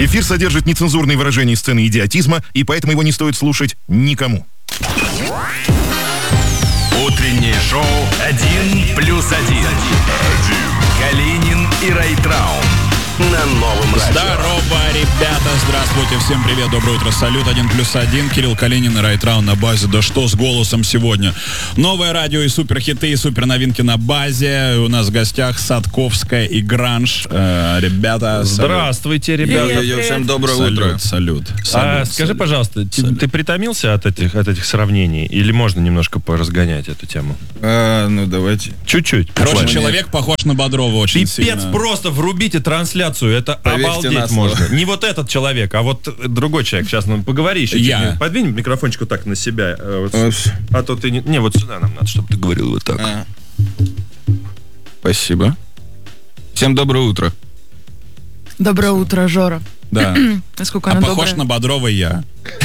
Эфир содержит нецензурные выражения сцены идиотизма, и поэтому его не стоит слушать никому. Утреннее шоу «1+1». Калинин и Райтрау на Новом радио. Здорово, ребята, здравствуйте, всем привет, доброе утро, салют, 1+1, Кирилл Калинин и Райтрау на базе. Да что с голосом сегодня? Новое радио и суперхиты, и суперновинки на базе. У нас в гостях Садковская и Гранж. Ребята, здравствуйте, ребята. Всем доброе утро. Салют. Скажи, пожалуйста, ты притомился от этих сравнений? Или можно немножко поразгонять эту тему? Ну, давайте. Чуть-чуть. Короче, человек похож на Бодрова очень сильно. Пипец, просто врубите трансляцию, это Поверьте обалдеть можно. Не вот этот человек, а вот другой человек. Сейчас поговори еще. Я. Подвинь микрофончику так на себя. А то ты не... вот сюда нам надо, чтобы ты говорил вот так. Спасибо. Всем доброе утро. Доброе утро, Жора. Да. Насколько А она похож добрая. на Бодрова я.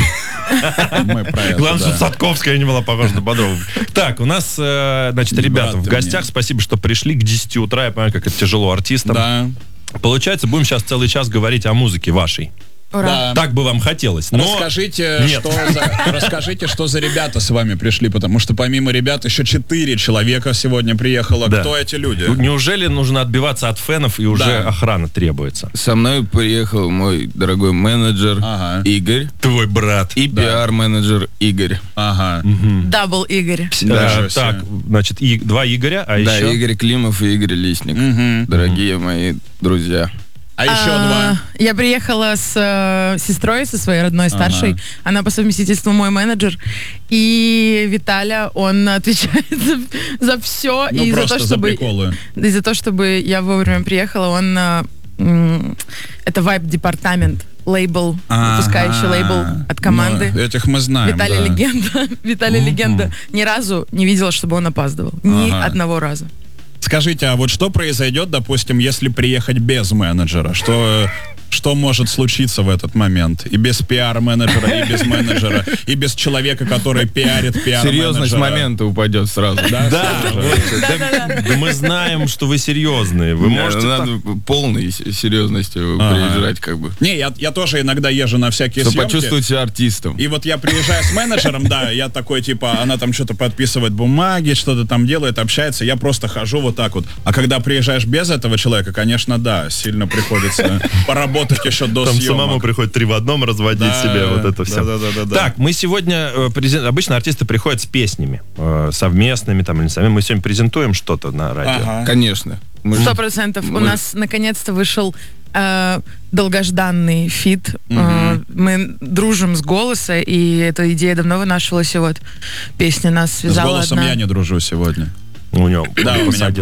Мы про это, Главное, да. что Садковская не была похожа на Бодрову. Так, у нас, значит, ребята Брат в ты гостях. мне. Спасибо, что пришли к 10 утра. Я понимаю, как это тяжело артистам. Да. Получается, будем сейчас целый час говорить о музыке вашей. Ура. Да. Так бы вам хотелось. Но Расскажите, Нет. что за ребята с вами пришли, потому что помимо ребят еще 4 человека сегодня приехало. Да. Кто эти люди? неужели нужно отбиваться от фенов и уже Да. охрана требуется? Со мной приехал мой дорогой менеджер Ага. Игорь Твой брат. и пиар-менеджер Игорь. Ага. Дабл Игорь. Ничего себе. Так, значит, 2 Игоря, а Да, еще... Игорь Климов и Игорь Лисник. Мгм. Дорогие мои друзья. А еще 2. Я приехала с сестрой, со своей родной старшей. Ага. Она по совместительству мой менеджер. И Виталя, он отвечает за все. Ну, и за просто то, за чтобы приколы. и за то, чтобы я вовремя приехала. Он это Vibe-департамент, лейбл, выпускающий лейбл от команды. Ну, этих мы знаем, Виталий да. легенда. Виталий легенда. Ни разу не видела, чтобы он опаздывал. Ни Ага. одного раза. Скажите, а вот что произойдет, допустим, если приехать без менеджера? Что может случиться в этот момент? И без пиар-менеджера, и без менеджера, и без человека, который пиарит пиар-менеджера. Серьезность момента упадет сразу. Да, Да, да мы знаем, что вы серьезные. Вы можете... Надо полной серьезностью приезжать, как бы. Не, я тоже иногда езжу на всякие Чтобы съемки. почувствовать себя артистом. И вот я приезжаю с менеджером, да, я такой, типа, она там что-то подписывает бумаги, что-то там делает, общается, я просто хожу вот так вот. А когда приезжаешь без этого человека, конечно, да, сильно приходится поработать еще до Там съемок. самому приходит 3 в одном разводить Да, себе вот это все. да. Так, мы сегодня, обычно артисты приходят с песнями, совместными там или сами. Мы сегодня презентуем что-то на радио. Ага. Конечно. Мы же- 100%. У нас наконец-то вышел долгожданный фит. Мы дружим с «Голоса», и эта идея давно вынашивалась, и вот песня нас С связала голосом одна. я не дружу сегодня. У него Да, у меня посадил.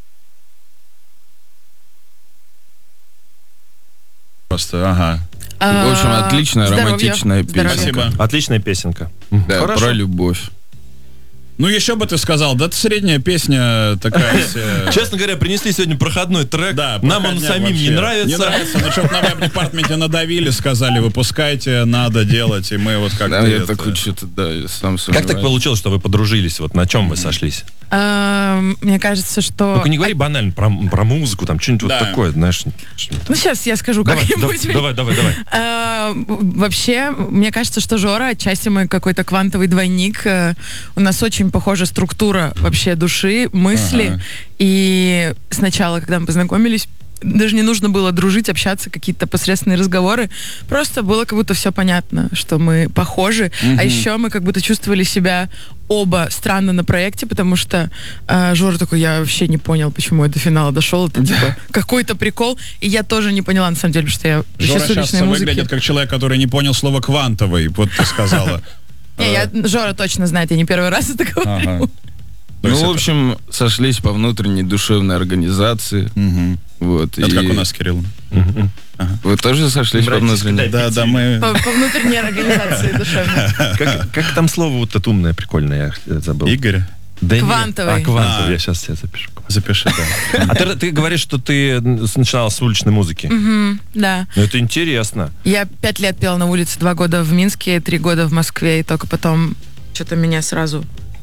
просто, ага. В общем, отличная здоровья, романтичная здоровья. песня. Спасибо. Отличная песенка. Да, Хорошо. про любовь. Ну, еще бы ты сказал, да, это средняя песня такая. Честно говоря, принесли сегодня проходной трек. Да, Нам он проходняк самим не вообще. нравится. Не нравится, но что-то на веб-департаменте надавили, сказали, выпускайте, надо делать, и мы вот как-то... Да, я это- такой что-то, да, я сам Как так сомневаюсь. получилось, что вы подружились? Вот на чем вы сошлись? Мне кажется, что... Только не говори банально про музыку, там что-нибудь Да. вот такое, знаешь. Ну, сейчас я скажу Давай, как-нибудь. давай. Вообще, мне кажется, что Жора отчасти мой какой-то квантовый двойник. У нас очень похожа структура вообще души, мысли. Ага. И сначала, когда мы познакомились, даже не нужно было дружить, общаться, какие-то посредственные разговоры. Просто было как будто все понятно, что мы похожи. А еще мы как будто чувствовали себя оба странно на проекте, потому что Жора такой, я вообще не понял, почему я до финала дошел. Это типа какой-то прикол. И я тоже не поняла, на самом деле, потому что я Жора вообще с сейчас уличной музыки. выглядит как человек, который не понял слово «квантовый», вот ты сказала. Жора точно знает, я не первый раз это говорю. Ага. То есть Ну, в это- общем, сошлись по внутренней душевной организации. Мгм. Вот. Это и как у нас, Кирилл. Вы тоже сошлись по Братишка, внутренней? Да, мы... По внутренней организации душевной. Как там слово вот это умное, прикольное, я забыл. Игорь, Да нет. Квантовый. Квантовый, А. я сейчас тебе запишу. запиши, да. А ты говоришь, что ты начинала с уличной музыки. Да. Ну, это интересно. Я 5 лет пела на улице, 2 года в Минске, 3 года в Москве, и только потом что-то меня сразу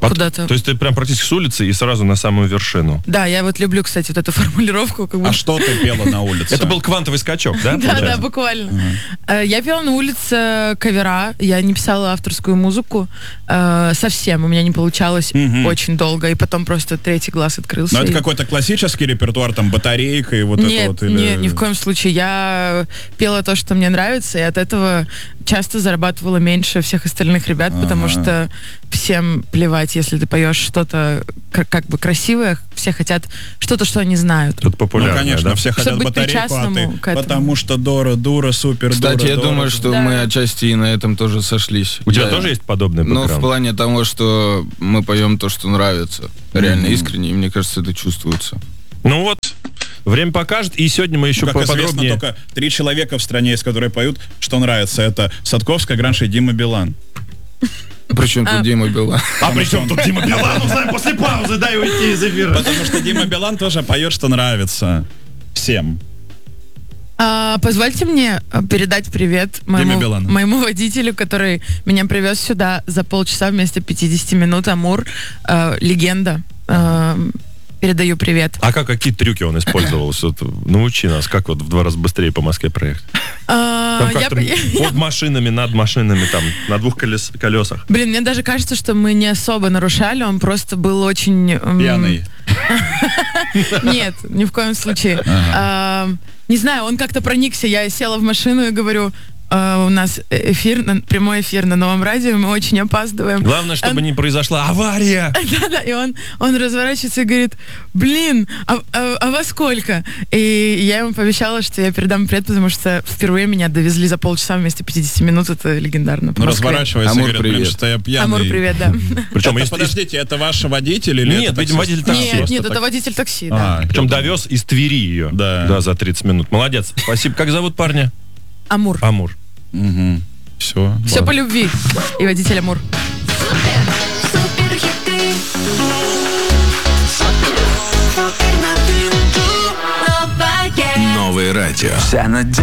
куда-то. То есть ты прям практически с улицы и сразу на самую вершину. Да, я вот люблю, кстати, вот эту формулировку. Как бы... А что ты пела на улице? Это был квантовый скачок, да? Да, получается? буквально. Я пела на улице кавера, я не писала авторскую музыку совсем, у меня не получалось очень долго, и потом просто третий глаз открылся. Ну, это и- какой-то классический репертуар, там, батарейка и вот это Нет, вот? Или... нет, ни в коем случае. Я пела то, что мне нравится, и от этого часто зарабатывала меньше всех остальных ребят, потому что всем плевать, если ты поешь что-то как бы красивое, все хотят что-то, что они знают. Тут Ну, популярно, конечно, да? все хотят Чтобы быть батарейку, а причастному ты... к этому. Потому что дура, супер, Кстати, дура, я дура. думаю, что Да. мы отчасти и на этом тоже сошлись. У тебя Да. тоже есть подобный Ну, в бэкграунд? плане того, что мы поем то, что нравится. Реально искренне, и мне кажется, это чувствуется. Ну вот, время покажет, и сегодня мы еще Как известно, поподробнее... только 3 человека в стране есть, которые поют, что нравится. Это Садковская, Гранша и Дима Билан. Причем тут Дима Билан. А при чем тут Дима Билан? Узнаем после паузы, дай уйти из эфира. Потому что Дима Билан тоже поет, что нравится. Всем. Позвольте мне передать привет Диме Билану. моему водителю, который меня привез сюда за полчаса вместо 50 минут. Амур, легенда. Передаю привет. А какие трюки он использовал? Вот, научи нас, как вот в 2 раза быстрее по Москве проехать. Там Я- как-то под машинами, над машинами, там, на 2 колесах. Блин, мне даже кажется, что мы не особо нарушали, он просто был очень... Пьяный. Нет, ни в коем случае. Не знаю, он как-то проникся, я села в машину и говорю, у нас прямой эфир на Новом радио, мы очень опаздываем. Главное, чтобы не произошла авария. Да-да, и он разворачивается и говорит, блин, а во сколько? И я ему пообещала, что я передам привет, потому что впервые меня довезли за полчаса вместо 50 минут, это легендарно. по Ну, Москве. разворачивается и Амур, говорит, блин, привет. что я пьяный. Амур, привет, да. Причем, Это, подождите, это ваш водитель или Нет, это видимо, таксист? водитель такси. Нет, просто это так. водитель такси, да. Причем довез из Твери ее. Да. За 30 минут. Молодец. Спасибо. Как зовут парня? Амур. Амур. Все. Все по любви. И водитель Амур. Новое радио. Вся надежда